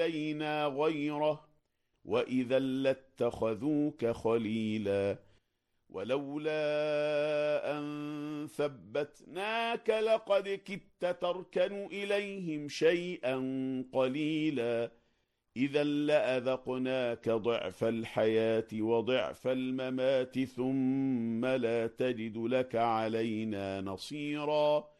إلينا غيره وإذا لاتخذوك خليلا ولولا أن ثبتناك لقد كدت تركن إليهم شيئا قليلا إذا لأذقناك ضعف الحياة وضعف الممات ثم لا تجد لك علينا نصيرا